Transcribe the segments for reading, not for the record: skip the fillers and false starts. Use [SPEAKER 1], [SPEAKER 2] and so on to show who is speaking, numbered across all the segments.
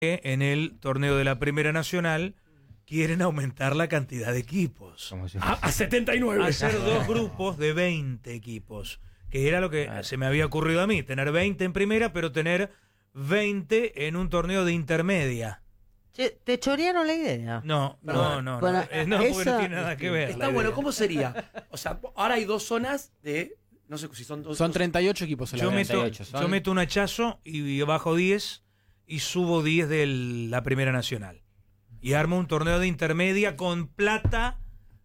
[SPEAKER 1] en el torneo de la Primera Nacional quieren aumentar la cantidad de equipos.
[SPEAKER 2] A 79.
[SPEAKER 1] Hacer 2 grupos de 20 equipos, que era lo que se me había ocurrido a mí, tener 20 en primera, pero tener 20 en un torneo de intermedia.
[SPEAKER 3] ¿Te chorearon la idea?
[SPEAKER 1] No,
[SPEAKER 3] Bueno,
[SPEAKER 1] porque no tiene nada que ver.
[SPEAKER 2] Está bueno, ¿cómo sería? O sea, ahora hay 2 zonas de... No sé si son 2...
[SPEAKER 4] Son 38 equipos en la
[SPEAKER 1] Yo meto un hachazo y bajo 10 y subo 10 de la Primera Nacional. Y armo un torneo de intermedia con plata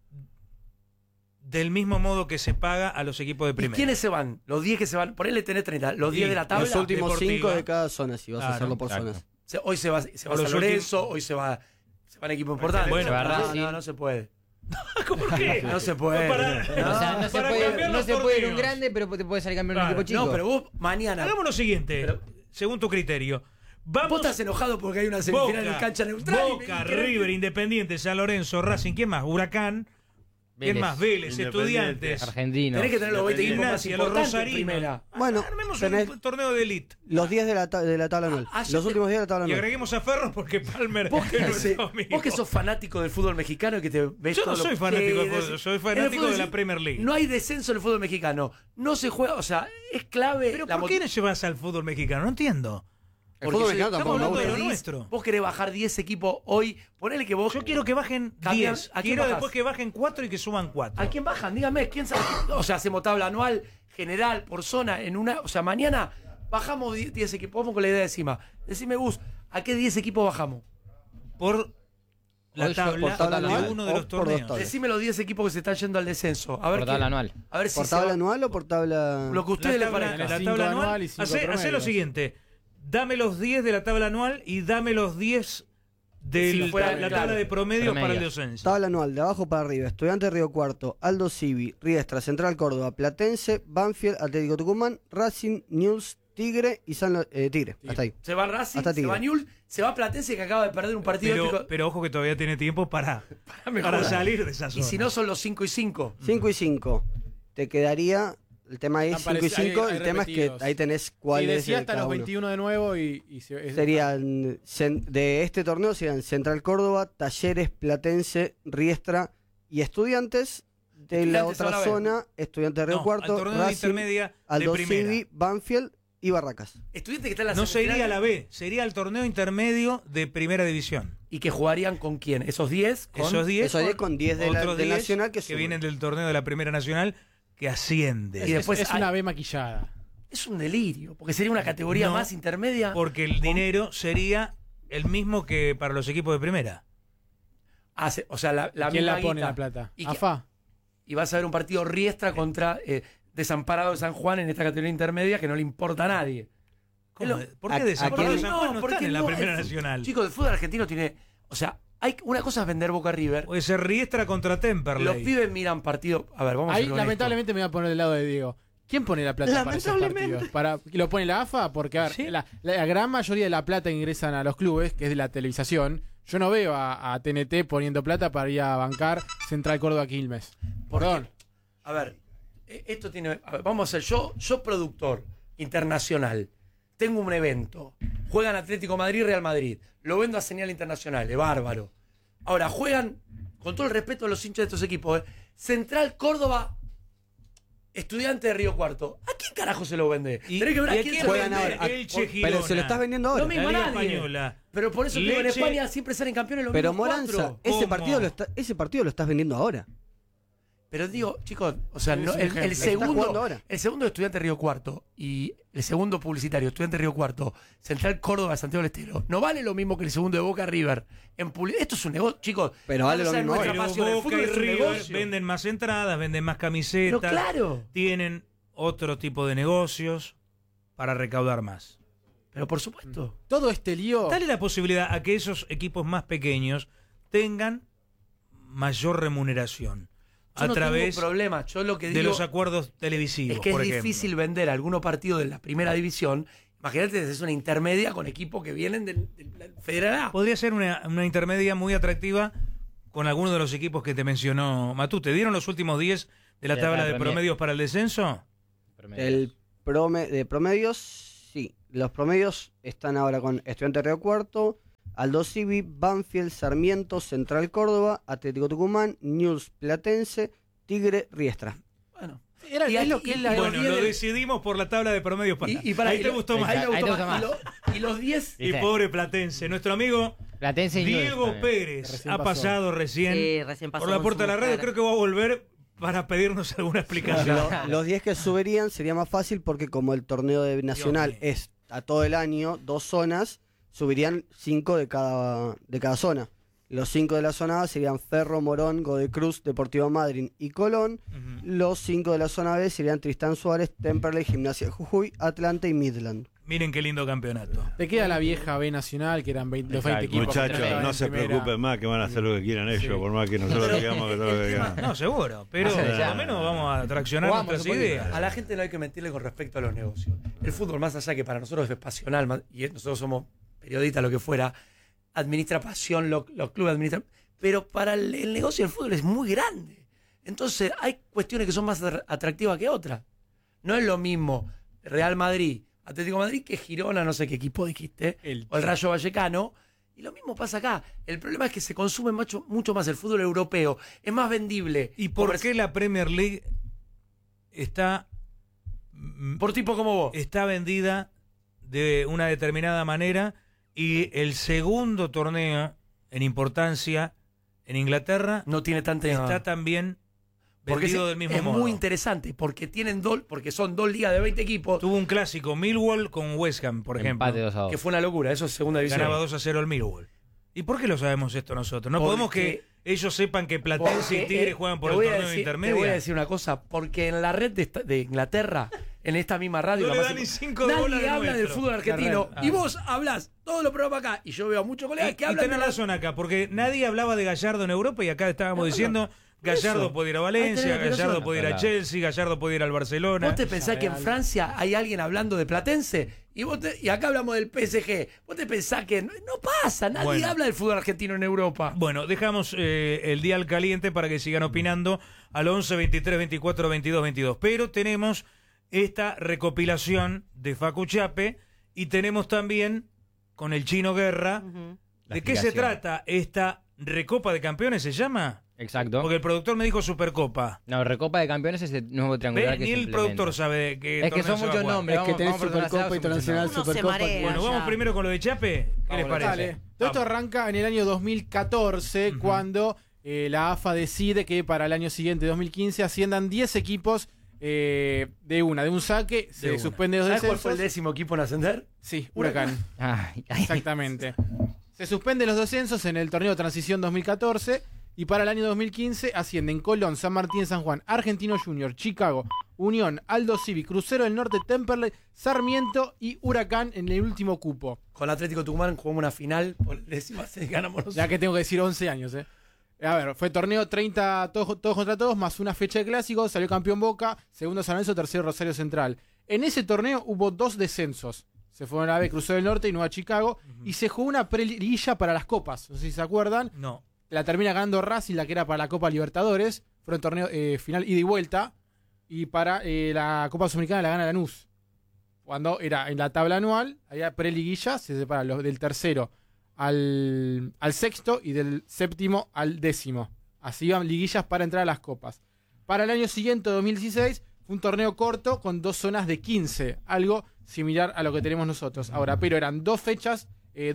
[SPEAKER 1] del mismo modo que se paga a los equipos de primera.
[SPEAKER 2] ¿Y quiénes se van? Los 10 que se van. Por él tenés 30. Los 10 de la tabla.
[SPEAKER 5] Los últimos
[SPEAKER 1] deportiva.
[SPEAKER 5] 5 de cada zona, si vas a hacerlo por zonas.
[SPEAKER 2] Hoy se va San Lorenzo, hoy se van equipos importantes.
[SPEAKER 1] Bueno,
[SPEAKER 2] no se puede.
[SPEAKER 1] ¿Por qué?
[SPEAKER 2] No se puede.
[SPEAKER 3] O sea, no se puede ir un grande, pero te puede salir campeón de un equipo chico.
[SPEAKER 2] No, pero vos mañana...
[SPEAKER 1] Hagamos lo siguiente, según tu criterio.
[SPEAKER 2] Vos estás enojado porque hay una semifinal en cancha neutral.
[SPEAKER 1] Boca, River, Independiente, San Lorenzo, Racing, ¿quién más? Huracán. ¿Quién más? Vélez, Estudiantes.
[SPEAKER 3] Argentino.
[SPEAKER 2] Tenés que tener los 20 equipos más
[SPEAKER 1] Gimnasia, los
[SPEAKER 2] importantes en
[SPEAKER 1] rosarinos.
[SPEAKER 2] primera.
[SPEAKER 5] Bueno,
[SPEAKER 1] Armemos
[SPEAKER 5] tenés
[SPEAKER 1] un torneo de elite.
[SPEAKER 5] los 10 de la tabla anual. Los últimos 10 de la tabla
[SPEAKER 1] Y
[SPEAKER 5] anual.
[SPEAKER 1] agreguemos a Ferro porque Palmer
[SPEAKER 2] Vos
[SPEAKER 1] es nuestro amigo.
[SPEAKER 2] vos que sos fanático del fútbol mexicano y que te ves
[SPEAKER 1] Yo no
[SPEAKER 2] todo lo
[SPEAKER 1] soy
[SPEAKER 2] que
[SPEAKER 1] fanático del
[SPEAKER 2] quieres.
[SPEAKER 1] fútbol, soy
[SPEAKER 2] En el
[SPEAKER 1] fanático
[SPEAKER 2] fútbol
[SPEAKER 1] de la Premier League.
[SPEAKER 2] No hay descenso en el fútbol mexicano. No se juega, o sea, es clave.
[SPEAKER 1] Pero ¿por qué no llevas al fútbol mexicano? No entiendo.
[SPEAKER 5] El fútbol mexicano
[SPEAKER 1] estamos
[SPEAKER 5] tampoco me
[SPEAKER 1] hablando de
[SPEAKER 5] gusta.
[SPEAKER 1] lo nuestro.
[SPEAKER 2] Vos querés bajar 10 equipos hoy. Ponele que vos.
[SPEAKER 1] Yo quiero que bajen
[SPEAKER 2] Cambian-
[SPEAKER 1] 10.
[SPEAKER 2] ¿a quién
[SPEAKER 1] Quiero
[SPEAKER 2] bajás?
[SPEAKER 1] después que bajen 4 y que suban 4.
[SPEAKER 2] ¿A quién bajan? Dígame, ¿quién sabe? O sea, hacemos tabla anual, general, por zona, en una. O sea, mañana bajamos 10 equipos. Vamos con la idea encima. Decime, Gus, ¿a qué 10 equipos bajamos?
[SPEAKER 1] Por la
[SPEAKER 3] Hoy yo-
[SPEAKER 1] tabla,
[SPEAKER 5] por tabla
[SPEAKER 1] de
[SPEAKER 5] anual
[SPEAKER 1] uno de
[SPEAKER 5] o
[SPEAKER 1] los
[SPEAKER 5] por dos
[SPEAKER 1] torneos.
[SPEAKER 5] tablas.
[SPEAKER 2] Decime los 10 equipos que se están yendo al descenso. A ver
[SPEAKER 3] Por tabla anual.
[SPEAKER 2] A ver si
[SPEAKER 5] ¿Por
[SPEAKER 2] se
[SPEAKER 5] tabla
[SPEAKER 2] va-
[SPEAKER 5] anual o por tabla...?
[SPEAKER 2] Lo que a ustedes les
[SPEAKER 1] La
[SPEAKER 2] parezca.
[SPEAKER 4] Cinco
[SPEAKER 1] tabla
[SPEAKER 4] anual
[SPEAKER 1] anual.
[SPEAKER 4] y cinco
[SPEAKER 1] Hacé lo
[SPEAKER 4] promedios.
[SPEAKER 1] siguiente. Dame los 10 de la tabla anual y dame los 10 de
[SPEAKER 2] Si fuera,
[SPEAKER 1] la
[SPEAKER 2] claro.
[SPEAKER 1] tabla de promedios para el
[SPEAKER 3] Promedios.
[SPEAKER 1] descenso.
[SPEAKER 5] Tabla anual, de abajo para arriba. Estudiantes Río Cuarto, Aldo Civi, Riestra, Central Córdoba, Platense, Banfield, Atlético Tucumán, Racing, News, Tigre y Tigre. Hasta ahí.
[SPEAKER 2] Se va Racing,
[SPEAKER 5] Hasta
[SPEAKER 2] se
[SPEAKER 5] Tigre.
[SPEAKER 2] va Newell, se va Platense que acaba de perder un partido épico.
[SPEAKER 1] Pero ojo que todavía tiene tiempo para
[SPEAKER 2] mejorar.
[SPEAKER 1] salir de esa
[SPEAKER 2] Y
[SPEAKER 1] zona.
[SPEAKER 2] si no son los 5 y 5.
[SPEAKER 5] 5 y 5. Te quedaría... El tema ahí es
[SPEAKER 4] Están
[SPEAKER 5] 5 y
[SPEAKER 4] parecidos,
[SPEAKER 5] 5.
[SPEAKER 4] hay
[SPEAKER 5] El tema es que
[SPEAKER 4] repetidos.
[SPEAKER 5] ahí tenés
[SPEAKER 4] Sí,
[SPEAKER 5] cuál es
[SPEAKER 4] decía hasta
[SPEAKER 5] cada
[SPEAKER 4] los
[SPEAKER 5] uno.
[SPEAKER 4] 21 de nuevo
[SPEAKER 5] Serían de este torneo serían Central Córdoba, Talleres, Platense, Riestra y Estudiantes. De la
[SPEAKER 2] Estudiantes
[SPEAKER 5] otra
[SPEAKER 2] ahora ven.
[SPEAKER 5] zona, Estudiantes de Río
[SPEAKER 1] No,
[SPEAKER 5] Cuarto,
[SPEAKER 1] al torneo de intermedia de
[SPEAKER 5] Aldo
[SPEAKER 1] primera.
[SPEAKER 5] Civi, Banfield y Barracas.
[SPEAKER 2] Estudiantes que están en la
[SPEAKER 1] No
[SPEAKER 2] semifinal
[SPEAKER 1] sería la B, sería el torneo intermedio de primera división.
[SPEAKER 2] y que jugarían con quién? Esos 10 con
[SPEAKER 1] Esos 10
[SPEAKER 5] Esos 10 con 10 de la-
[SPEAKER 1] otros
[SPEAKER 5] del
[SPEAKER 1] 10
[SPEAKER 5] Nacional que
[SPEAKER 1] que
[SPEAKER 5] suben.
[SPEAKER 1] vienen del torneo de la Primera Nacional que asciende.
[SPEAKER 2] Y después
[SPEAKER 4] es una B maquillada.
[SPEAKER 2] es un delirio, porque sería una categoría
[SPEAKER 1] No,
[SPEAKER 2] más intermedia.
[SPEAKER 1] Porque el dinero sería el mismo que para los equipos de primera.
[SPEAKER 2] O sea, la
[SPEAKER 4] ¿Quién
[SPEAKER 2] misma
[SPEAKER 4] la pone
[SPEAKER 2] guita.
[SPEAKER 4] la plata?
[SPEAKER 2] Y, que-
[SPEAKER 4] AFA.
[SPEAKER 2] y vas a ver un partido Riestra contra Desamparado de San Juan en esta categoría intermedia que no le importa a nadie.
[SPEAKER 1] ¿Cómo?
[SPEAKER 2] Es lo-
[SPEAKER 1] ¿Por qué
[SPEAKER 5] a-
[SPEAKER 1] Desamparado de
[SPEAKER 5] a
[SPEAKER 1] San
[SPEAKER 5] quién-
[SPEAKER 1] Juan no
[SPEAKER 2] porque
[SPEAKER 1] están en la
[SPEAKER 2] no,
[SPEAKER 1] Primera
[SPEAKER 2] el-
[SPEAKER 1] Nacional?
[SPEAKER 2] Chicos, el fútbol argentino tiene... O sea, una cosa es vender Boca River.
[SPEAKER 1] Puede ser Riestra contra Temperley.
[SPEAKER 2] Los pibes miran partido... A ver, vamos a
[SPEAKER 4] Ahí
[SPEAKER 2] ser honestos.
[SPEAKER 4] lamentablemente me voy a poner del lado de Diego. ¿Quién pone la plata para esos partidos? ¿Lo pone la AFA? Porque a ver,
[SPEAKER 1] ¿Sí?
[SPEAKER 4] la gran mayoría de la plata que ingresan a los clubes, que es de la televisación, yo no veo a TNT poniendo plata para ir a bancar Central Córdoba Quilmes. Perdón.
[SPEAKER 2] A ver, esto tiene... a ver, vamos a hacer... Yo productor internacional, tengo un evento, juegan Atlético Madrid, Real Madrid, lo vendo a señal internacional, es bárbaro. Ahora, juegan, con todo el respeto a los hinchas de estos equipos, Central Córdoba, Estudiante de Río Cuarto. ¿A quién carajo se lo vende?
[SPEAKER 1] Y-
[SPEAKER 2] Tenés que ver
[SPEAKER 1] y
[SPEAKER 2] a
[SPEAKER 1] a
[SPEAKER 2] quién
[SPEAKER 1] quién
[SPEAKER 2] se lo
[SPEAKER 5] juegan
[SPEAKER 2] vende.
[SPEAKER 5] ahora?
[SPEAKER 1] Elche,
[SPEAKER 5] Pero
[SPEAKER 1] Girona.
[SPEAKER 5] se lo estás vendiendo ahora.
[SPEAKER 2] Lo mismo
[SPEAKER 1] La
[SPEAKER 2] a
[SPEAKER 1] Liga
[SPEAKER 2] nadie.
[SPEAKER 1] Española.
[SPEAKER 2] Pero por eso digo, en
[SPEAKER 1] Leche.
[SPEAKER 2] España siempre salen campeones los
[SPEAKER 5] Pero
[SPEAKER 2] mismos
[SPEAKER 5] Moranza,
[SPEAKER 2] cuatro.
[SPEAKER 5] ese
[SPEAKER 1] ¿Cómo?
[SPEAKER 5] partido lo estás vendiendo ahora.
[SPEAKER 2] Pero digo, chicos, o sea,
[SPEAKER 4] Es
[SPEAKER 2] no,
[SPEAKER 4] un
[SPEAKER 2] el
[SPEAKER 4] ejemplo.
[SPEAKER 5] Está jugando
[SPEAKER 2] segundo,
[SPEAKER 5] ahora.
[SPEAKER 2] el segundo de Estudiante Río Cuarto y el segundo publicitario, Estudiante Río Cuarto, Central Córdoba, Santiago del Estero, no vale lo mismo que el segundo de Boca River. Esto es un negocio, chicos.
[SPEAKER 5] Pero vale lo
[SPEAKER 2] esa es
[SPEAKER 5] mismo
[SPEAKER 2] nuestra
[SPEAKER 5] ahora.
[SPEAKER 1] Pero
[SPEAKER 2] pasión, el
[SPEAKER 1] Boca
[SPEAKER 2] fútbol
[SPEAKER 1] y
[SPEAKER 2] es un
[SPEAKER 1] River
[SPEAKER 2] negocio.
[SPEAKER 1] venden más entradas, venden más camisetas.
[SPEAKER 2] Pero claro.
[SPEAKER 1] Tienen otro tipo de negocios para recaudar más.
[SPEAKER 2] Pero por supuesto.
[SPEAKER 4] Todo este lío.
[SPEAKER 1] Dale la posibilidad a que esos equipos más pequeños tengan mayor remuneración
[SPEAKER 2] Yo
[SPEAKER 1] a
[SPEAKER 2] no
[SPEAKER 1] través
[SPEAKER 2] tengo problema. Yo lo que
[SPEAKER 1] de
[SPEAKER 2] digo
[SPEAKER 1] los acuerdos televisivos,
[SPEAKER 2] es que es
[SPEAKER 1] por ejemplo.
[SPEAKER 2] difícil vender algunos partidos de la primera división. Imagínate, es una intermedia con equipos que vienen del Federal A.
[SPEAKER 1] Podría ser una intermedia muy atractiva con algunos de los equipos que te mencionó Matú. ¿Te dieron los últimos 10 de la
[SPEAKER 3] De
[SPEAKER 1] tabla
[SPEAKER 3] la
[SPEAKER 1] de
[SPEAKER 3] Premier.
[SPEAKER 1] promedios para el descenso?
[SPEAKER 5] De promedios, sí. Los promedios están ahora con Estudiantes Río Cuarto, Aldo Civi, Banfield, Sarmiento, Central Córdoba, Atlético Tucumán, Newell's Platense, Tigre, Riestra.
[SPEAKER 2] Bueno.
[SPEAKER 1] Lo decidimos por la tabla de promedios. Ahí te gustó más.
[SPEAKER 2] Y los 10.
[SPEAKER 1] Y pobre Platense. Nuestro amigo
[SPEAKER 3] Platense
[SPEAKER 1] Diego Pérez ha pasado recién,
[SPEAKER 6] pasó
[SPEAKER 1] por la puerta de la radio. Creo que va a volver para pedirnos alguna explicación.
[SPEAKER 5] Los 10 que subirían sería más fácil porque como el torneo de Nacional es a todo el año, 2 zonas, subirían 5 de cada zona. Los 5 de la zona A serían Ferro, Morón, Godecruz, Deportivo Madryn y Colón. Los 5 de la zona B serían Tristán Suárez, Temperley, Gimnasia Jujuy, Atlanta y Midland.
[SPEAKER 1] Miren qué lindo campeonato.
[SPEAKER 4] Te queda la vieja B Nacional, que eran 20 equipos.
[SPEAKER 7] Muchachos, no se preocupen más, que van a hacer lo que quieran ellos, por más que nosotros digamos que todo lo que quieran.
[SPEAKER 1] No, seguro, pero por lo menos vamos a traccionar nuestras ideas.
[SPEAKER 2] A la gente no hay que mentirle con respecto a los negocios. El fútbol, más allá que para nosotros es pasional, y nosotros somos periodistas, lo que fuera, administra pasión, los clubes administran, pero para el negocio del fútbol es muy grande. Entonces hay cuestiones que son más atractivas que otras. No es lo mismo Real Madrid, Atlético de Madrid, que Girona, no sé qué equipo dijiste, o el Rayo Vallecano. Y lo mismo pasa acá. El problema es que se consume mucho más el fútbol europeo. Es más vendible.
[SPEAKER 1] ¿Y por qué la Premier League está...
[SPEAKER 2] por tipo como vos?
[SPEAKER 1] Está vendida de una determinada manera y el segundo torneo en importancia en Inglaterra
[SPEAKER 2] no tiene tanta...
[SPEAKER 1] está también vendido del mismo modo.
[SPEAKER 2] Es muy interesante porque porque son 2 ligas de 20 equipos.
[SPEAKER 1] Tuvo un clásico Millwall con West Ham, por ejemplo,
[SPEAKER 3] 2-2.
[SPEAKER 2] Que fue una locura, eso es segunda división.
[SPEAKER 1] Ganaba 2-0 el Millwall. ¿Y por qué lo sabemos esto nosotros? No podemos que ellos sepan que Platense y Tigre juegan por el torneo intermedio.
[SPEAKER 2] Te voy a decir una cosa, porque en la red de Inglaterra, en esta misma radio,
[SPEAKER 1] no le dan ni 5 de bola
[SPEAKER 2] nadie habla del fútbol argentino.
[SPEAKER 1] Ah.
[SPEAKER 2] Y vos hablás todos los programas acá, y yo veo a muchos colegas que hablan.
[SPEAKER 1] Y tenés razón acá, porque nadie hablaba de Gallardo en Europa y acá estábamos diciendo... Gallardo puede ir a Valencia, Gallardo puede ir a Chelsea, Gallardo puede ir al Barcelona.
[SPEAKER 2] ¿Vos te pensás que en Francia hay alguien hablando de Platense? Y acá hablamos del PSG. ¿Vos te pensás que no pasa? Nadie habla del fútbol argentino en Europa.
[SPEAKER 1] Bueno, dejamos el dial caliente para que sigan opinando al 11 23 24 22 22. Pero tenemos esta recopilación de Facu Chape y tenemos también con el Chino Guerra. ¿De qué se trata esta Recopa de Campeones? ¿Se llama?
[SPEAKER 3] Exacto.
[SPEAKER 1] Porque el productor me dijo Supercopa.
[SPEAKER 3] No, Recopa de Campeones es el nuevo triangular.
[SPEAKER 1] Ni el productor sabe de qué.
[SPEAKER 3] Es que son muchos nombres.
[SPEAKER 4] Es que tenés Supercopa Internacional, Supercopa.
[SPEAKER 1] Bueno, vamos primero con lo de Chape. ¿Qué les parece?
[SPEAKER 4] Dale. Todo esto arranca en el año 2014, cuando la AFA decide que para el año siguiente, 2015, asciendan 10 equipos de un saque. Se suspende 2
[SPEAKER 2] ¿Sabes
[SPEAKER 4] descensos.
[SPEAKER 2] cuál fue el 10º equipo en ascender?
[SPEAKER 4] Sí, Huracán. Exactamente. Se suspenden los descensos en el torneo de transición 2014. Y para el año 2015 ascienden Colón, San Martín de San Juan, Argentino Junior, Chicago, Unión, Aldo Civi, Crucero del Norte, Temperley, Sarmiento y Huracán en el último cupo.
[SPEAKER 2] Con Atlético Tucumán jugamos una final, por décima se ganamos nosotros.
[SPEAKER 4] Ya que tengo que decir 11 años, A ver, fue torneo 30 todos contra todos, más una fecha de clásico, salió campeón Boca, segundo San Lorenzo, tercero Rosario Central. En ese torneo hubo 2 descensos. Se fueron a la B, Crucero del Norte y Nueva Chicago, y se jugó una preliguilla para las copas, no sé si se acuerdan.
[SPEAKER 1] No.
[SPEAKER 4] La termina ganando Racing, la que era para la Copa Libertadores. Fueron torneo final ida y vuelta. Y para la Copa Sudamericana la gana Lanús. Cuando era en la tabla anual, había preliguilla, se separan los del tercero al sexto y del séptimo al 10º. Así iban liguillas para entrar a las copas. Para el año siguiente, 2016, fue un torneo corto con 2 zonas de 15. Algo similar a lo que tenemos nosotros. Ahora, pero eran 2 fechas,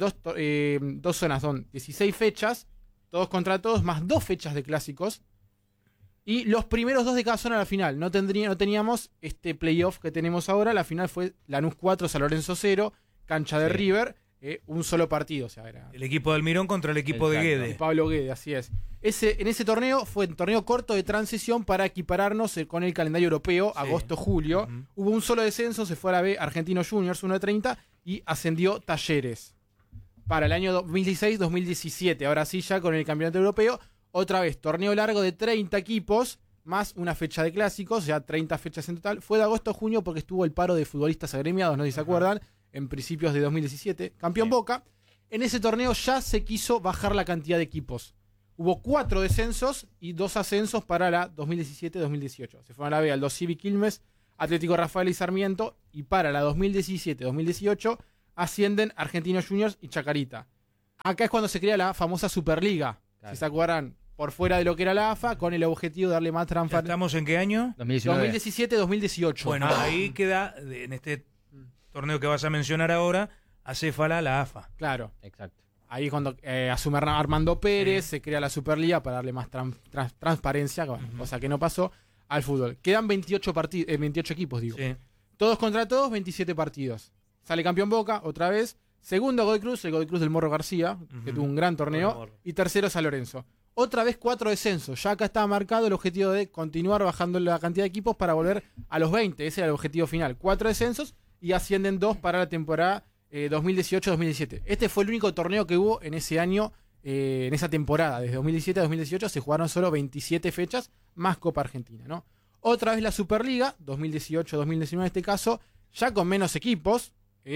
[SPEAKER 4] 2 zonas, son 16 fechas. Todos contra todos, más 2 fechas de clásicos. Y los primeros 2 de cada zona a la final. No teníamos este playoff que tenemos ahora. La final fue Lanús 4, San Lorenzo 0, cancha de River, un solo partido. O sea, era
[SPEAKER 1] el equipo de Almirón contra el equipo de Guede.
[SPEAKER 4] Pablo Guede, así es. En ese torneo fue un torneo corto de transición para equipararnos con el calendario europeo, agosto-julio. Hubo un solo descenso, se fue a la B Argentino Juniors 1 de 30 y ascendió Talleres. Para el año 2016-2017, ahora sí ya con el campeonato europeo, otra vez torneo largo de 30 equipos, más una fecha de clásicos, ya 30 fechas en total. Fue de agosto a junio porque estuvo el paro de futbolistas agremiados, no sé si se acuerdan, en principios de 2017. Campeón Boca. En ese torneo ya se quiso bajar la cantidad de equipos. Hubo 4 descensos y 2 ascensos para la 2017-2018. Se fueron a la B Aldo Civi, Quilmes, Atlético Rafael y Sarmiento, y para la 2017-2018 ascienden Argentinos Juniors y Chacarita. Acá es cuando se crea la famosa Superliga.
[SPEAKER 3] Claro.
[SPEAKER 4] Si se acuerdan, por fuera de lo que era la AFA, con el objetivo de darle más
[SPEAKER 1] ¿Ya
[SPEAKER 4] transparencia.
[SPEAKER 1] ¿Estamos en qué año?
[SPEAKER 3] 2019.
[SPEAKER 4] 2017-2018.
[SPEAKER 1] Bueno, ahí queda, en este torneo que vas a mencionar ahora, acéfala la AFA.
[SPEAKER 4] Claro.
[SPEAKER 3] Exacto.
[SPEAKER 4] Ahí cuando asume Armando Pérez, se crea la Superliga para darle más transparencia, cosa que no pasó, al fútbol. Quedan 28 equipos, digo.
[SPEAKER 1] Sí.
[SPEAKER 4] Todos contra todos, 27 partidos. Sale campeón Boca, otra vez. Segundo Godoy Cruz, el Godoy Cruz del Morro García, que tuvo un gran torneo.
[SPEAKER 2] Morro.
[SPEAKER 4] Y tercero San Lorenzo. Otra vez 4 descensos. Ya acá estaba marcado el objetivo de continuar bajando la cantidad de equipos para volver a los 20. Ese era el objetivo final. 4 descensos y ascienden 2 para la temporada 2018-2017. Este fue el único torneo que hubo en ese año, en esa temporada. Desde 2017 a 2018 se jugaron solo 27 fechas, más Copa Argentina, ¿no? Otra vez la Superliga, 2018-2019 en este caso, ya con menos equipos,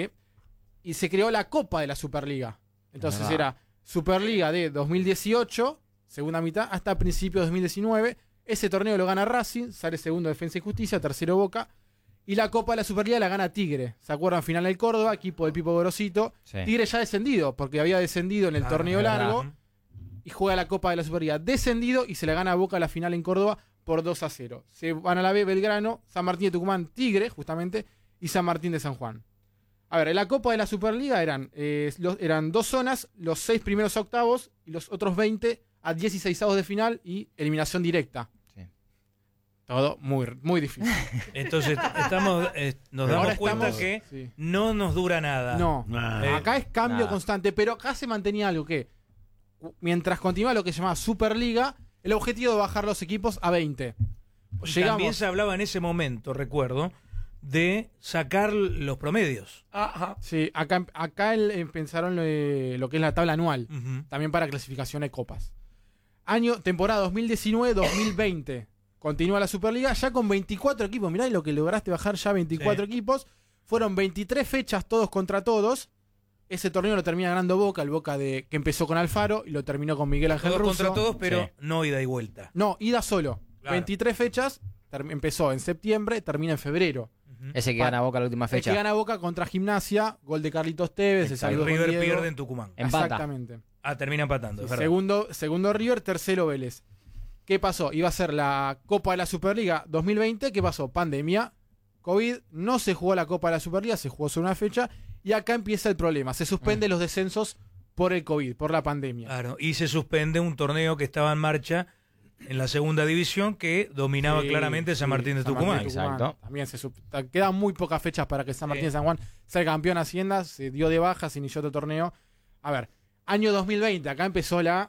[SPEAKER 4] y se creó la Copa de la Superliga. Entonces era Superliga de 2018, segunda mitad, hasta principios de 2019. Ese torneo lo gana Racing, sale segundo Defensa y Justicia, tercero Boca. Y la Copa de la Superliga la gana Tigre. ¿Se acuerdan? Final del Córdoba, equipo del Pipo Gorosito.
[SPEAKER 3] Sí.
[SPEAKER 4] Tigre ya descendido, porque había descendido en el torneo largo. Y juega la Copa de la Superliga descendido y se la gana a Boca la final en Córdoba por 2-0. Se van a la B Belgrano, San Martín de Tucumán, Tigre, justamente, y San Martín de San Juan. A ver, en la Copa de la Superliga eran 2 zonas, los 6 primeros a octavos y los otros 20 a 16avos de final y eliminación directa.
[SPEAKER 3] Sí.
[SPEAKER 4] Todo muy, muy difícil.
[SPEAKER 1] Entonces nos damos
[SPEAKER 4] Ahora
[SPEAKER 1] cuenta
[SPEAKER 4] estamos-
[SPEAKER 1] que
[SPEAKER 4] sí.
[SPEAKER 1] no nos dura nada.
[SPEAKER 4] No,
[SPEAKER 7] Nah.
[SPEAKER 4] acá es cambio
[SPEAKER 3] Nada.
[SPEAKER 4] constante, pero acá se mantenía algo que, mientras continúa lo que se llamaba Superliga, el objetivo de bajar los equipos a 20.
[SPEAKER 1] También
[SPEAKER 4] Llegamos,
[SPEAKER 1] se hablaba en ese momento, recuerdo, de sacar los promedios.
[SPEAKER 2] Ajá.
[SPEAKER 4] sí, acá pensaron lo que es la tabla anual,
[SPEAKER 1] Ujú.
[SPEAKER 4] también para clasificación de copas. Temporada 2019-2020. Continúa la Superliga ya con 24 equipos. Mirá lo que lograste bajar ya 24 equipos. Fueron 23 fechas todos contra todos. Ese torneo lo termina ganando Boca, el Boca que empezó con Alfaro y lo terminó con Miguel Ángel
[SPEAKER 1] Todos
[SPEAKER 4] Russo.
[SPEAKER 1] contra todos, pero
[SPEAKER 3] Sí.
[SPEAKER 1] no ida y vuelta.
[SPEAKER 4] No, ida solo.
[SPEAKER 1] Claro.
[SPEAKER 4] 23 fechas, empezó en septiembre, termina en febrero.
[SPEAKER 1] Ujú.
[SPEAKER 3] Ese que gana Boca la última
[SPEAKER 4] El
[SPEAKER 3] fecha.
[SPEAKER 4] que gana Boca contra Gimnasia, gol de Carlitos Tevez, se
[SPEAKER 3] Exacto.
[SPEAKER 4] saludó con
[SPEAKER 1] River
[SPEAKER 4] Diego.
[SPEAKER 1] pierde en Tucumán.
[SPEAKER 3] Empata.
[SPEAKER 4] Exactamente.
[SPEAKER 1] Termina empatando, es verdad.
[SPEAKER 4] Segundo River, tercero Vélez. ¿Qué pasó? Iba a ser la Copa de la Superliga 2020. ¿Qué pasó? Pandemia, COVID, no se jugó la Copa de la Superliga, se jugó solo una fecha. Y acá empieza el problema. Se suspenden los descensos por el COVID, por la pandemia.
[SPEAKER 1] Claro, y se suspende un torneo que estaba en marcha en la segunda división que dominaba
[SPEAKER 4] Sí,
[SPEAKER 1] claramente San
[SPEAKER 4] sí,
[SPEAKER 1] Martín de
[SPEAKER 4] San
[SPEAKER 1] Tucumán.
[SPEAKER 4] Martín de Tucumán.
[SPEAKER 3] Exacto.
[SPEAKER 4] También quedan muy pocas fechas para que San Martín de San Juan sea campeón Hacienda. Se dio de baja, se inició otro torneo. A ver, año 2020, acá empezó la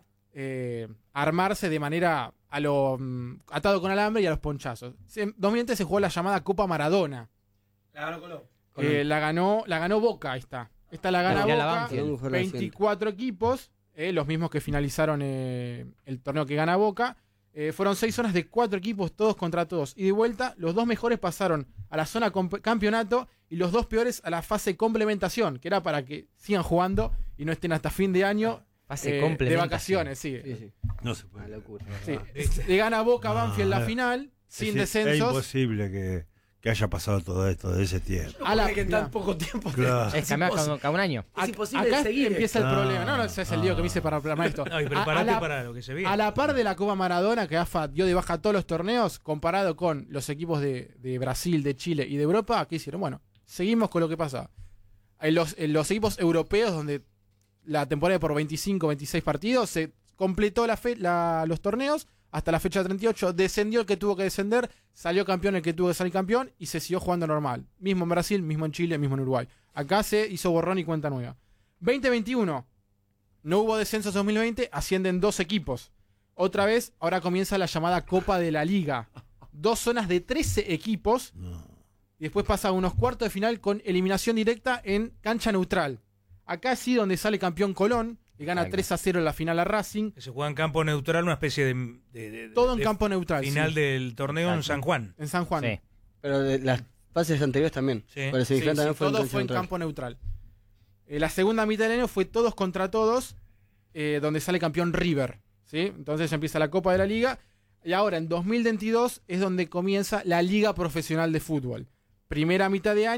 [SPEAKER 4] armarse de manera a lo atado con alambre y a los ponchazos. En 2020 se jugó la llamada Copa Maradona.
[SPEAKER 2] La ganó Colón.
[SPEAKER 4] La ganó Boca, ahí está. Esta la gana
[SPEAKER 3] La final
[SPEAKER 4] Boca,
[SPEAKER 3] Banfield.
[SPEAKER 5] Colón.
[SPEAKER 4] 24 equipos, los mismos que finalizaron el torneo que gana Boca. Fueron 6 zonas de 4 equipos, todos contra todos. Y de vuelta, los 2 mejores pasaron a la zona campeonato y los 2 peores a la fase complementación, que era para que sigan jugando y no estén hasta fin de año
[SPEAKER 3] Fase
[SPEAKER 4] de
[SPEAKER 3] complementación.
[SPEAKER 4] vacaciones. Sí.
[SPEAKER 5] Sí, sí.
[SPEAKER 7] No se puede.
[SPEAKER 5] Una locura.
[SPEAKER 4] Sí. Le gana Boca a Banfield la
[SPEAKER 7] Ah,
[SPEAKER 4] final, sin
[SPEAKER 7] Es
[SPEAKER 4] descensos.
[SPEAKER 7] imposible que haya pasado todo esto de ese tiempo.
[SPEAKER 4] A la-
[SPEAKER 2] que en tan poco tiempo.
[SPEAKER 7] Claro.
[SPEAKER 3] Es cambiar cada un año.
[SPEAKER 2] Es imposible
[SPEAKER 4] Acá
[SPEAKER 2] de seguir.
[SPEAKER 4] empieza el
[SPEAKER 7] Ah,
[SPEAKER 4] problema. No, ese es el lío que me hice para programar esto.
[SPEAKER 1] No, y
[SPEAKER 4] A-
[SPEAKER 1] prepárate
[SPEAKER 4] a la-
[SPEAKER 1] para lo que se viene.
[SPEAKER 4] A la par de la Copa Maradona, que AFA dio de baja todos los torneos, comparado con los equipos de Brasil, de Chile y de Europa, ¿qué hicieron? Bueno, seguimos con lo que pasa. En los equipos europeos, donde la temporada por 25, 26 partidos, se completó los torneos hasta la fecha 38, descendió el que tuvo que descender, salió campeón el que tuvo que salir campeón y se siguió jugando normal. Mismo en Brasil, mismo en Chile, mismo en Uruguay. Acá se hizo borrón y cuenta nueva. 2021. No hubo descensos 2020, ascienden 2 equipos. Otra vez, ahora comienza la llamada Copa de la Liga. 2 zonas de 13 equipos. Y después pasa a unos cuartos de final con eliminación directa en cancha neutral. Acá sí donde sale campeón Colón y gana
[SPEAKER 3] Exacto.
[SPEAKER 4] 3-0 en la final a Racing.
[SPEAKER 1] Que se juega en campo neutral, una especie de
[SPEAKER 4] Todo en
[SPEAKER 1] de
[SPEAKER 4] campo neutral.
[SPEAKER 1] final
[SPEAKER 4] sí.
[SPEAKER 1] del torneo en
[SPEAKER 3] Exacto.
[SPEAKER 1] San Juan.
[SPEAKER 4] En San Juan.
[SPEAKER 3] Sí.
[SPEAKER 5] Pero de las fases anteriores también.
[SPEAKER 1] Sí.
[SPEAKER 5] Pero el
[SPEAKER 4] Sí,
[SPEAKER 5] semifinal
[SPEAKER 4] sí,
[SPEAKER 5] también fue en
[SPEAKER 4] todo
[SPEAKER 5] cancha
[SPEAKER 4] fue en
[SPEAKER 5] neutral.
[SPEAKER 4] campo neutral. La segunda mitad del año fue todos contra todos, donde sale campeón River. ¿Sí? Entonces ya empieza la Copa de la Liga. Y ahora en 2022 es donde comienza la Liga Profesional de Fútbol. Primera mitad de año,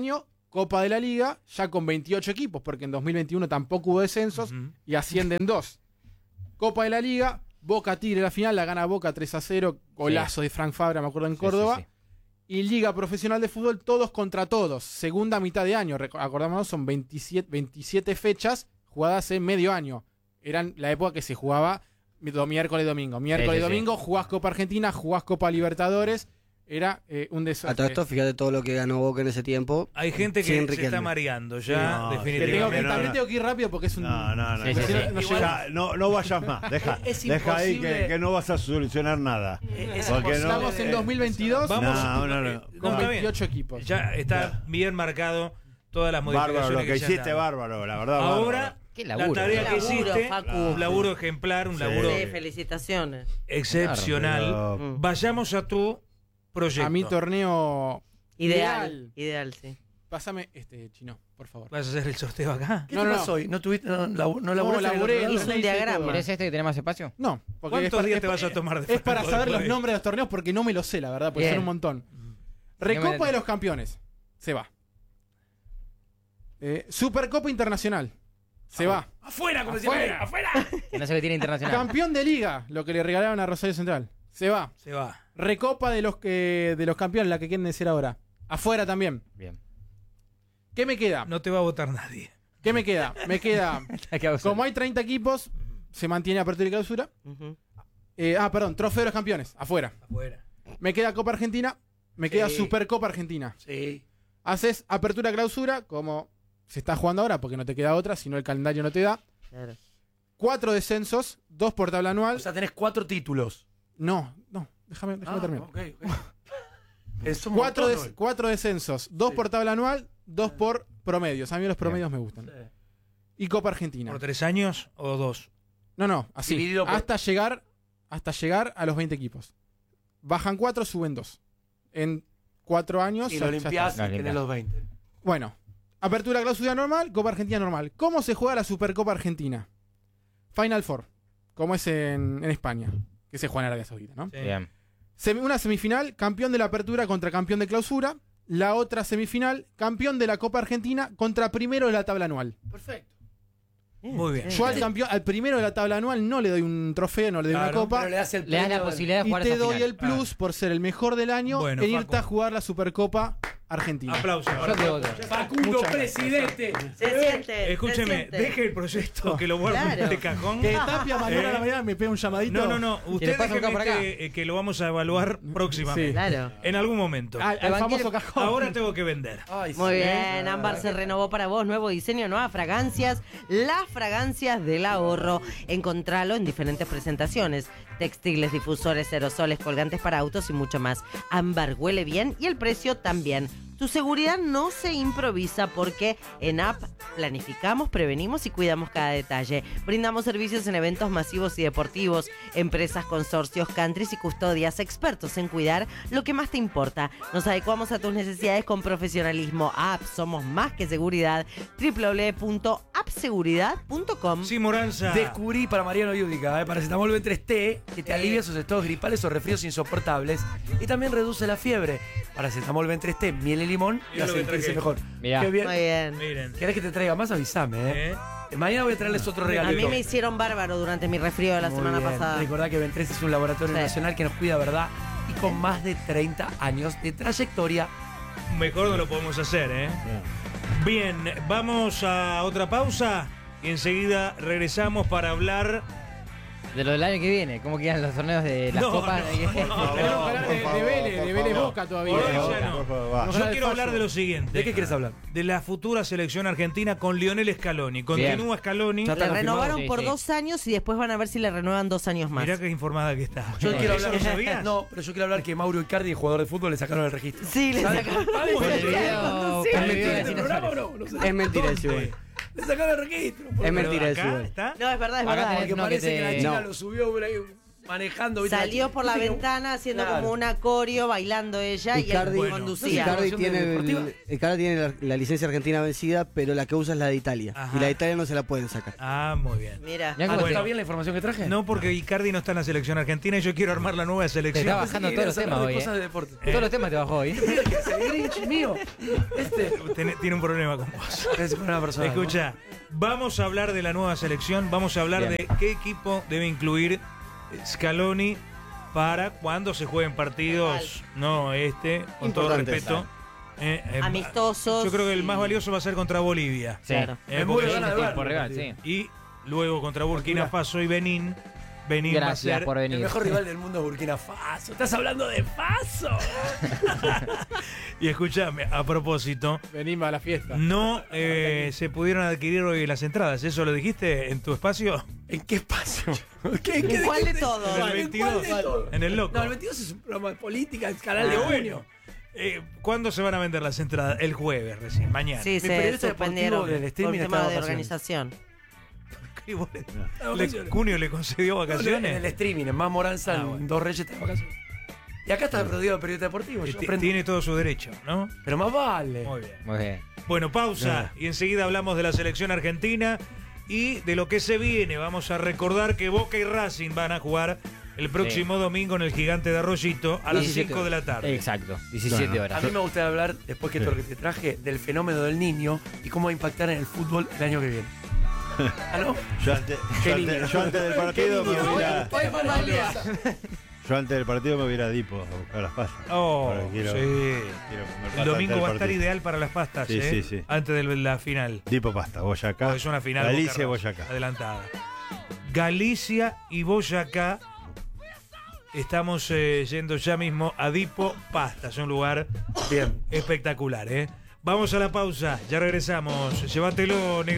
[SPEAKER 4] Copa de la Liga, ya con 28 equipos, porque en 2021 tampoco hubo descensos, y ascienden 2. Copa de la Liga, Boca Tigre la final, la gana Boca 3-0, golazo de Frank Fabra, me acuerdo, en Córdoba.
[SPEAKER 6] Sí.
[SPEAKER 4] Y Liga Profesional de Fútbol, todos contra todos. Segunda mitad de año, acordamos, son 27 fechas jugadas en medio año. Eran la época que se jugaba miércoles y domingo. Miércoles y domingo, jugás Copa Argentina, jugás Copa Libertadores. Era un desastre.
[SPEAKER 5] A todo esto, fíjate todo lo que ganó Boca en ese tiempo.
[SPEAKER 1] Hay gente que
[SPEAKER 5] sin
[SPEAKER 1] se
[SPEAKER 5] Riquelme.
[SPEAKER 1] está mareando ya,
[SPEAKER 7] No,
[SPEAKER 1] definitivamente.
[SPEAKER 4] También tengo que ir rápido porque es un...
[SPEAKER 7] No.
[SPEAKER 6] Sí, sí, sí.
[SPEAKER 7] No vayas más. Deja ahí
[SPEAKER 2] imposible.
[SPEAKER 7] que no vas a solucionar nada. Porque
[SPEAKER 4] Estamos en 2022
[SPEAKER 1] Vamos
[SPEAKER 7] No.
[SPEAKER 4] con
[SPEAKER 1] está
[SPEAKER 4] 28 equipos.
[SPEAKER 1] Ya está bien marcado todas las modificaciones
[SPEAKER 7] Bárbaro, lo que
[SPEAKER 1] se han
[SPEAKER 7] hiciste,
[SPEAKER 1] dado.
[SPEAKER 7] bárbaro, la verdad.
[SPEAKER 1] Ahora,
[SPEAKER 6] Qué
[SPEAKER 1] la
[SPEAKER 6] laburo.
[SPEAKER 1] tarea que
[SPEAKER 8] Qué laburo,
[SPEAKER 1] hiciste,
[SPEAKER 8] Facu.
[SPEAKER 1] un laburo ejemplar, un
[SPEAKER 7] Sí.
[SPEAKER 1] laburo
[SPEAKER 8] Sí, felicitaciones.
[SPEAKER 1] excepcional.
[SPEAKER 7] Pero-
[SPEAKER 1] Vayamos a tu proyecto.
[SPEAKER 4] A mi torneo
[SPEAKER 8] Ideal, sí.
[SPEAKER 4] Pásame Chino, por favor.
[SPEAKER 1] ¿Vas a hacer el sorteo acá?
[SPEAKER 2] ¿Qué
[SPEAKER 4] No,
[SPEAKER 2] te
[SPEAKER 4] no,
[SPEAKER 2] pasó hoy? ¿No tuviste, no laburaste
[SPEAKER 4] No,
[SPEAKER 2] en el
[SPEAKER 4] laburé,
[SPEAKER 2] otro lado?
[SPEAKER 8] Hizo un diagrama.
[SPEAKER 6] ¿Querés este que tiene más espacio?
[SPEAKER 4] No, porque
[SPEAKER 1] ¿Cuántos días te vas a tomar de
[SPEAKER 4] es para
[SPEAKER 1] Facu
[SPEAKER 4] saber
[SPEAKER 1] después
[SPEAKER 4] los
[SPEAKER 1] de-
[SPEAKER 4] nombres de los torneos porque no me lo sé, la verdad, puede
[SPEAKER 6] Bien.
[SPEAKER 4] ser un montón. Recopa de los Campeones. Se va. Supercopa Internacional. Se va.
[SPEAKER 2] ¡Afuera, como decía Pereira! ¡Afuera!
[SPEAKER 6] Que no se le tiene internacional.
[SPEAKER 4] Campeón de Liga, lo que le regalaron a Rosario Central. Se va.
[SPEAKER 1] Se va.
[SPEAKER 4] Recopa de los campeones, la que quieren decir ahora. Afuera también.
[SPEAKER 6] Bien.
[SPEAKER 4] ¿Qué me queda?
[SPEAKER 1] No te va a votar nadie.
[SPEAKER 4] ¿Qué me queda? Me queda. Como hay 30 equipos, se mantiene apertura y clausura.
[SPEAKER 8] Ujú.
[SPEAKER 4] Trofeo de los campeones. Afuera.
[SPEAKER 1] Afuera.
[SPEAKER 4] Me queda Copa Argentina. Me queda Supercopa Argentina.
[SPEAKER 2] Sí.
[SPEAKER 4] Haces apertura clausura, como se está jugando ahora, porque no te queda otra, si no el calendario no te da.
[SPEAKER 8] Claro.
[SPEAKER 4] 4 descensos, 2 por tabla anual.
[SPEAKER 2] O sea, tenés 4 títulos.
[SPEAKER 4] No, déjame terminar.
[SPEAKER 2] Ok. Es un montón, ¿no?
[SPEAKER 4] 4 descensos, 2
[SPEAKER 2] Sí.
[SPEAKER 4] por tabla anual, 2 por promedios. A mí los promedios me gustan.
[SPEAKER 2] Sí.
[SPEAKER 4] Y Copa Argentina.
[SPEAKER 1] ¿Por 3 años o 2?
[SPEAKER 4] No, así.
[SPEAKER 2] Dividido por-
[SPEAKER 4] Hasta llegar a los 20 equipos. Bajan 4, suben 2. En 4 años.
[SPEAKER 2] Y
[SPEAKER 4] ya-
[SPEAKER 2] lo
[SPEAKER 4] ya
[SPEAKER 2] limpiás
[SPEAKER 4] está.
[SPEAKER 2] y tenés los 20.
[SPEAKER 4] Bueno, apertura clausura normal, Copa Argentina normal. ¿Cómo se juega la Supercopa Argentina? Final Four, como es en España, que se juega en Arabia Saudita, ¿no?
[SPEAKER 1] Sí.
[SPEAKER 6] Bien.
[SPEAKER 4] Una semifinal, campeón de la apertura contra campeón de clausura. La otra semifinal, campeón de la Copa Argentina contra primero de la tabla anual.
[SPEAKER 2] Perfecto.
[SPEAKER 1] Muy bien.
[SPEAKER 4] Yo al primero de la tabla anual no le doy un trofeo, no le doy una
[SPEAKER 1] Claro,
[SPEAKER 4] copa.
[SPEAKER 2] Pero le das el
[SPEAKER 6] Le das la
[SPEAKER 2] premio del-
[SPEAKER 6] posibilidad de
[SPEAKER 4] Y
[SPEAKER 6] jugar
[SPEAKER 4] te
[SPEAKER 6] esa
[SPEAKER 4] doy
[SPEAKER 6] final.
[SPEAKER 4] el plus por ser el mejor del año
[SPEAKER 1] Bueno,
[SPEAKER 4] en irte
[SPEAKER 1] Facu.
[SPEAKER 4] a jugar la Supercopa Argentina.
[SPEAKER 1] Aplausos.
[SPEAKER 6] Yo te voto.
[SPEAKER 2] Facundo,
[SPEAKER 4] Muchas
[SPEAKER 2] presidente.
[SPEAKER 8] Se siente.
[SPEAKER 1] Escúcheme,
[SPEAKER 8] se siente.
[SPEAKER 1] deje el proyecto que lo guarde
[SPEAKER 8] Claro.
[SPEAKER 1] en este cajón.
[SPEAKER 4] Que Tapia mañana a la mañana me pega un llamadito.
[SPEAKER 1] No. Usted
[SPEAKER 6] paso
[SPEAKER 1] déjeme
[SPEAKER 6] acá por acá.
[SPEAKER 1] que lo vamos a evaluar próximamente.
[SPEAKER 4] Sí.
[SPEAKER 8] Claro.
[SPEAKER 1] En algún momento.
[SPEAKER 4] Al famoso cajón.
[SPEAKER 1] Ahora tengo que vender.
[SPEAKER 2] Ay,
[SPEAKER 8] Muy
[SPEAKER 2] sí.
[SPEAKER 8] bien, Ámbar se renovó para vos, nuevo diseño, nuevas fragancias, las fragancias del ahorro. Encontralo en diferentes presentaciones, textiles, difusores, aerosoles, colgantes para autos y mucho más. Ámbar huele bien y el precio también. Tu seguridad no se improvisa porque en App planificamos, prevenimos y cuidamos cada detalle. Brindamos servicios en eventos masivos y deportivos, empresas, consorcios, countries y custodias, expertos en cuidar lo que más te importa. Nos adecuamos a tus necesidades con profesionalismo. App, somos más que seguridad. www.appseguridad.com.
[SPEAKER 1] Sí, Moranza.
[SPEAKER 2] Descubrí para Mariano Yudica, paracetamol B3T, que te alivia sus estados gripales o resfríos insoportables y también reduce la fiebre. Paracetamol B3T, miel y limón y
[SPEAKER 1] Mira lo
[SPEAKER 2] hace
[SPEAKER 1] que
[SPEAKER 2] sentirse
[SPEAKER 1] traje.
[SPEAKER 2] mejor.
[SPEAKER 6] Mirá.
[SPEAKER 2] Qué bien.
[SPEAKER 8] Muy bien.
[SPEAKER 1] Miren.
[SPEAKER 2] ¿Querés que te traiga más? Avísame, Mañana voy a traerles otro
[SPEAKER 8] A
[SPEAKER 2] regalito.
[SPEAKER 8] mí me hicieron bárbaro durante mi resfrío de la
[SPEAKER 2] Muy
[SPEAKER 8] semana
[SPEAKER 2] bien.
[SPEAKER 8] pasada.
[SPEAKER 2] Recordá que Ben3 es un laboratorio
[SPEAKER 8] Sí.
[SPEAKER 2] nacional que nos cuida, ¿verdad? Y con más de 30 años de trayectoria.
[SPEAKER 1] Mejor no lo podemos hacer, ¿eh? Bien, vamos a otra pausa y enseguida regresamos para hablar.
[SPEAKER 6] De lo del año que viene, ¿cómo quedan los torneos de las
[SPEAKER 1] No,
[SPEAKER 6] copas?
[SPEAKER 1] no,
[SPEAKER 4] Tenemos que hablar de Vélez, de Vélez Boca todavía.
[SPEAKER 1] Por
[SPEAKER 7] Por
[SPEAKER 1] ya no.
[SPEAKER 7] favor, por favor, va.
[SPEAKER 4] No.
[SPEAKER 1] Yo
[SPEAKER 4] de
[SPEAKER 1] quiero
[SPEAKER 4] fallo.
[SPEAKER 1] hablar de lo siguiente.
[SPEAKER 2] ¿De qué quieres hablar?
[SPEAKER 1] De la futura selección argentina con Lionel Scaloni. Continúa Scaloni.
[SPEAKER 2] Ya está
[SPEAKER 8] Le
[SPEAKER 2] confirmado.
[SPEAKER 8] renovaron
[SPEAKER 6] Sí,
[SPEAKER 8] por
[SPEAKER 6] sí.
[SPEAKER 8] 2 años y después van a ver si le renuevan 2 años más.
[SPEAKER 1] Mirá qué informada que está.
[SPEAKER 2] Yo quiero
[SPEAKER 1] ¿Eso
[SPEAKER 2] hablar.
[SPEAKER 1] lo sabías?
[SPEAKER 2] No, pero yo quiero hablar que Mauro Icardi, jugador de fútbol, le sacaron el registro.
[SPEAKER 8] Sí, le sacaron.
[SPEAKER 6] Por el video,
[SPEAKER 8] Sí,
[SPEAKER 6] por el
[SPEAKER 8] sí,
[SPEAKER 6] video de
[SPEAKER 8] sí.
[SPEAKER 6] Cine
[SPEAKER 2] programa o
[SPEAKER 6] Suárez.
[SPEAKER 2] no? No sé.
[SPEAKER 5] Es mentira eso,
[SPEAKER 1] ¿Dónde?
[SPEAKER 5] igual.
[SPEAKER 2] Le sacaron el registro.
[SPEAKER 5] Es mentira eso,
[SPEAKER 1] ¿Acá
[SPEAKER 5] igual.
[SPEAKER 1] está?
[SPEAKER 8] No, es verdad, es
[SPEAKER 6] Acá
[SPEAKER 8] verdad.
[SPEAKER 6] tenés
[SPEAKER 2] Porque
[SPEAKER 6] uno que
[SPEAKER 2] parece que la
[SPEAKER 6] te...
[SPEAKER 2] chica
[SPEAKER 5] No.
[SPEAKER 2] lo subió por ahí. manejando. ¿viste?
[SPEAKER 8] Salió por la ventana haciendo
[SPEAKER 2] Claro.
[SPEAKER 8] como una coreo, bailando ella y
[SPEAKER 5] Icardi-
[SPEAKER 8] él conducía.
[SPEAKER 5] Icardi
[SPEAKER 2] Información
[SPEAKER 5] tiene,
[SPEAKER 2] deportiva.
[SPEAKER 5] Icardi tiene la licencia argentina vencida, pero la que usa es la de Italia.
[SPEAKER 1] Ajá.
[SPEAKER 5] Y la de Italia no se la pueden sacar.
[SPEAKER 1] Ah, muy bien.
[SPEAKER 8] Mira.
[SPEAKER 6] Mirá cómo
[SPEAKER 2] ¿Está
[SPEAKER 6] te-
[SPEAKER 2] bien la información que traje?
[SPEAKER 1] No, porque Icardi no está en la selección argentina y yo quiero armar la nueva
[SPEAKER 6] te
[SPEAKER 1] selección.
[SPEAKER 6] está bajando todos los temas hoy.
[SPEAKER 2] Cosas de deporte.
[SPEAKER 6] Todos los temas te bajó hoy.
[SPEAKER 2] Mira que es el Grinch mío.
[SPEAKER 1] Tiene un problema con vos.
[SPEAKER 2] Es una persona.
[SPEAKER 1] Escucha, vamos a hablar de la nueva selección, vamos a hablar
[SPEAKER 6] Bien.
[SPEAKER 1] de qué equipo debe incluir Scaloni para cuando se jueguen partidos, con todo
[SPEAKER 5] Importantes.
[SPEAKER 1] respeto.
[SPEAKER 8] Amistosos.
[SPEAKER 1] Yo creo que el más
[SPEAKER 8] y-
[SPEAKER 1] valioso va a ser contra Bolivia.
[SPEAKER 6] Sí.
[SPEAKER 8] Claro.
[SPEAKER 2] Me
[SPEAKER 1] Porque-
[SPEAKER 2] muero ganas de
[SPEAKER 6] Tiempo
[SPEAKER 2] verlo.
[SPEAKER 6] real, sí.
[SPEAKER 1] y luego contra Burkina Faso y Benín. Benín va a
[SPEAKER 6] Gracias
[SPEAKER 1] ser
[SPEAKER 6] por
[SPEAKER 2] El
[SPEAKER 6] venir.
[SPEAKER 2] mejor rival del mundo es Burkina Faso. Estás hablando de Faso.
[SPEAKER 1] Y escúchame, a propósito,
[SPEAKER 4] Venimos a la fiesta.
[SPEAKER 1] no se pudieron adquirir hoy las entradas. ¿Eso lo dijiste en tu espacio?
[SPEAKER 2] ¿En qué espacio?
[SPEAKER 8] ¿En cuál de todos?
[SPEAKER 1] En el 22, en el loco.
[SPEAKER 2] No, el 22 es un programa de política, es canal de
[SPEAKER 1] Ah,
[SPEAKER 2] junio.
[SPEAKER 1] ¿Cuándo se van a vender las entradas? El jueves recién, mañana.
[SPEAKER 8] Sí,
[SPEAKER 2] Mi
[SPEAKER 8] se
[SPEAKER 2] periodista
[SPEAKER 8] suspendieron
[SPEAKER 2] deportivo del
[SPEAKER 8] por
[SPEAKER 2] streaming
[SPEAKER 8] tema
[SPEAKER 2] está de
[SPEAKER 8] de
[SPEAKER 2] vacaciones.
[SPEAKER 8] organización.
[SPEAKER 1] ¿Y vos
[SPEAKER 2] Está de
[SPEAKER 1] le-
[SPEAKER 2] vacaciones.
[SPEAKER 1] ¿Cunio le concedió
[SPEAKER 2] En el
[SPEAKER 1] vacaciones?
[SPEAKER 2] streaming, en Más Moranza,
[SPEAKER 1] Ah,
[SPEAKER 2] en
[SPEAKER 1] bueno.
[SPEAKER 2] Dos Reyes está de vacaciones. Y acá está rodeado de periodista deportivo. Yo aprendo.
[SPEAKER 1] Tiene todo su derecho, ¿no?
[SPEAKER 2] Pero más vale.
[SPEAKER 1] Muy bien.
[SPEAKER 6] Muy bien.
[SPEAKER 1] Bueno, pausa y enseguida hablamos de la selección argentina y de lo que se viene. Vamos a recordar que Boca y Racing van a jugar el próximo domingo en el Gigante de Arroyito a las 5 de la tarde.
[SPEAKER 6] Exacto, 17
[SPEAKER 2] A
[SPEAKER 6] horas.
[SPEAKER 2] mí me gustaría hablar, después que todo lo que te traje, del fenómeno del niño y cómo va a impactar en el fútbol el año que viene. ¿Ah, no?
[SPEAKER 7] Yo antes,
[SPEAKER 2] Qué
[SPEAKER 7] yo
[SPEAKER 2] niño.
[SPEAKER 7] antes- yo antes del partido me hubiera,
[SPEAKER 2] Hoy fue más liosa.
[SPEAKER 7] yo antes del partido me hubiera a Dipo a buscar las pasas.
[SPEAKER 1] Oh,
[SPEAKER 7] Porque quiero-
[SPEAKER 1] sí.
[SPEAKER 7] quiero comer pasta
[SPEAKER 1] El domingo
[SPEAKER 7] antes
[SPEAKER 1] va a
[SPEAKER 7] del
[SPEAKER 1] estar
[SPEAKER 7] partido.
[SPEAKER 1] ideal para las pastas,
[SPEAKER 7] Sí,
[SPEAKER 1] ¿eh?
[SPEAKER 7] sí, sí.
[SPEAKER 1] Antes de la final.
[SPEAKER 7] Dipo pasta, Boyacá.
[SPEAKER 1] Es una final.
[SPEAKER 7] Galicia,
[SPEAKER 1] Boca Racing,
[SPEAKER 7] Boyacá.
[SPEAKER 1] adelantada. Galicia y Boyacá. Estamos yendo ya mismo a Dipo Pasta. Es un lugar
[SPEAKER 2] Bien.
[SPEAKER 1] espectacular, ¿eh? Vamos a la pausa. Ya regresamos. Llévatelo, negro.